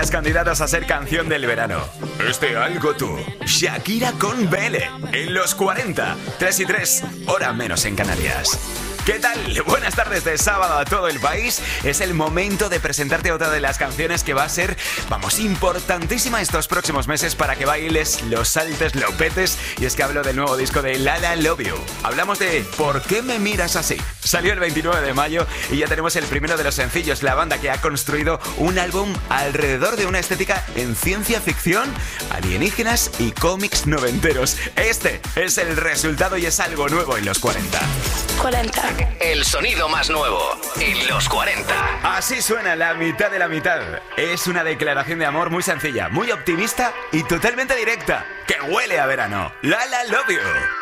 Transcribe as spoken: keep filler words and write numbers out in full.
las candidatas a ser canción del verano. Este Algo Tú, Shakira con B L, en los cuarenta, tres y tres, hora menos en Canarias. ¿Qué tal? Buenas tardes de sábado a todo el país. Es el momento de presentarte otra de las canciones que va a ser, vamos, importantísima estos próximos meses para que bailes, lo saltes, lo petes. Y es que hablo del nuevo disco de Lala Love You. Hablamos de ¿Por qué me miras así? Salió el veintinueve de mayo y ya tenemos el primero de los sencillos. La banda que ha construido un álbum alrededor de una estética en ciencia ficción, alienígenas y cómics noventeros. Este es el resultado y es algo nuevo en los cuarenta. cuarenta. El sonido más nuevo en los cuarenta. Así suena la mitad de la mitad. Es una declaración de amor muy sencilla, muy optimista y totalmente directa, que huele a verano. Lala Love You.